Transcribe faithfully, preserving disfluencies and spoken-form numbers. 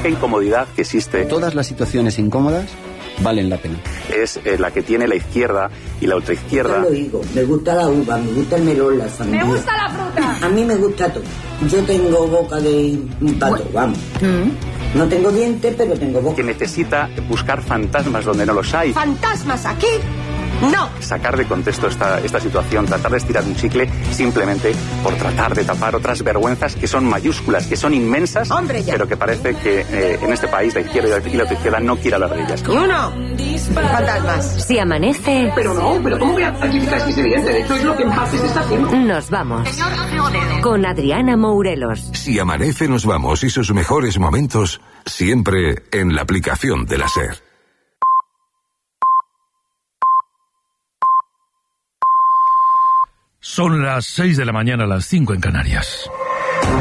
única incomodidad que existe... Todas las situaciones incómodas valen la pena. Es eh, la que tiene la izquierda y la ultraizquierda. Yo lo digo, me gusta la uva, me gusta el melón, la sandía. ¡Me gusta la fruta! A mí me gusta todo. Yo tengo boca de pato, vamos. ¿Mm? No tengo dientes, pero tengo boca. Que necesita buscar fantasmas donde no los hay. ¿Fantasmas aquí? ¡No! Sacar de contexto esta, esta situación, tratar de estirar un chicle simplemente por tratar de tapar otras vergüenzas que son mayúsculas, que son inmensas, ¡Hombre, ya! pero que parece que eh, en este país la izquierda y la izquierda no quiere hablar de ellas. ¡Y uno! Fantasmas. Si amanece... Pero no, pero ¿cómo voy a criticar si es evidente? De hecho, es lo que más se está haciendo. Nos vamos. Con Adriana Mourelos. Si amanece, nos vamos y sus mejores momentos siempre en la aplicación de la SER. Son las seis de la mañana, las cinco en Canarias.